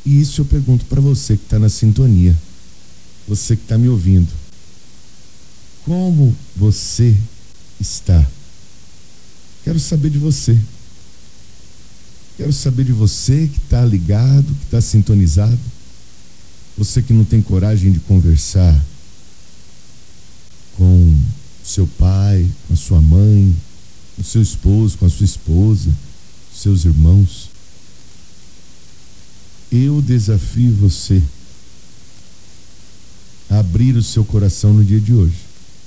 E isso eu pergunto para você que está na sintonia, você que está me ouvindo. Como você está? Quero saber de você. Quero saber de você que está ligado, que está sintonizado. Você que não tem coragem de conversar com seu pai, com a sua mãe, com seu esposo, com a sua esposa, seus irmãos. Eu desafio você a abrir o seu coração no dia de hoje.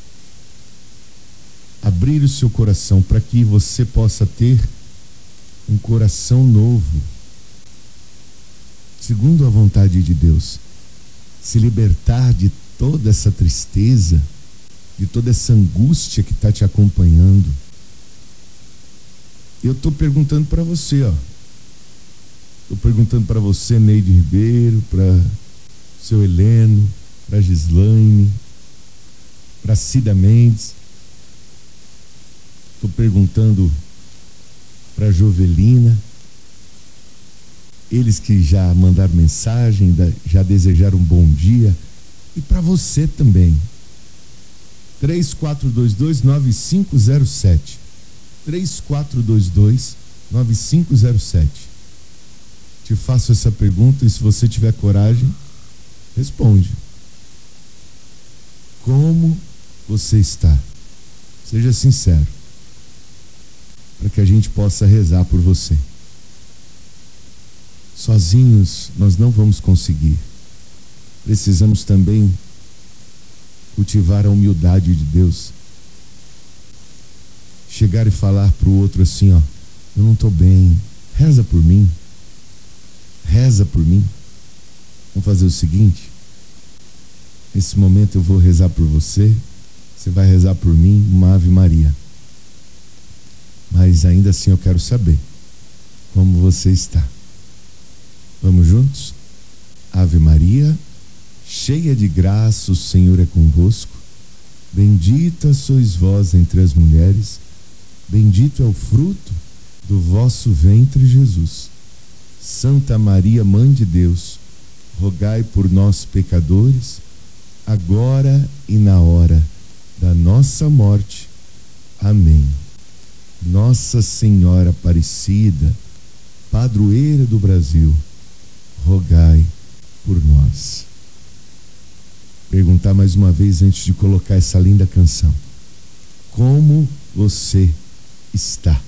Abrir o seu coração para que você possa ter um coração novo, segundo a vontade de Deus. Se libertar de toda essa tristeza, de toda essa angústia que está te acompanhando. Eu estou perguntando para você, estou perguntando para você, Neide Ribeiro, para seu Heleno, para Gislaine, para Cida Mendes. Estou perguntando para Jovelina, eles que já mandaram mensagem, já desejaram um bom dia, e para você também. 3422-9507. 3422-9507. Te faço essa pergunta e, se você tiver coragem, responde. Como você está? Seja sincero, para que a gente possa rezar por você. Sozinhos nós não vamos conseguir. Precisamos também cultivar a humildade de Deus. Chegar e falar para o outro assim, eu não estou bem, reza por mim. Reza por mim. Vamos fazer o seguinte: nesse momento eu vou rezar por você, você vai rezar por mim, uma Ave Maria. Mas ainda assim eu quero saber como você está. Vamos juntos? Ave Maria, cheia de graça, o Senhor é convosco. Bendita sois vós entre as mulheres, bendito é o fruto do vosso ventre, Jesus. Santa Maria, Mãe de Deus, rogai por nós, pecadores, agora e na hora da nossa morte. Amém. Nossa Senhora Aparecida, padroeira do Brasil, rogai por nós. Perguntar mais uma vez antes de colocar essa linda canção: como você está?